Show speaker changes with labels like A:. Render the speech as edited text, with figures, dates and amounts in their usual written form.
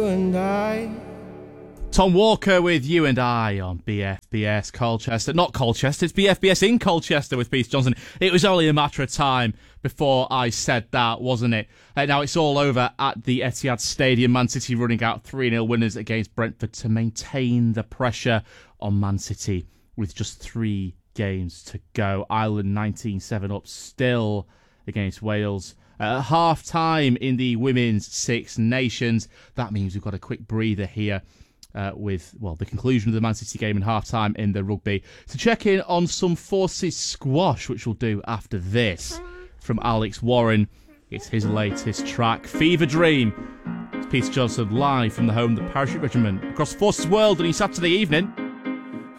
A: and I.
B: Tom Walker with You and I on BFBS Colchester. Not Colchester, it's BFBS in Colchester with Peter Johnson. It was only a matter of time before I said that, wasn't it? Now it's all over at the Etihad Stadium. Man City running out 3-0 winners against Brentford to maintain the pressure on Man City with just 3 games to go. Ireland 19-7 up still against Wales. At half-time in the Women's Six Nations. That means we've got a quick breather here. With the conclusion of the Man City game and half-time in the rugby. To check in on some Forces squash, which we'll do after this, from Alex Warren. It's his latest track, Fever Dream. It's Peter Johnson live from the home of the Parachute Regiment across Forces World on Saturday evening.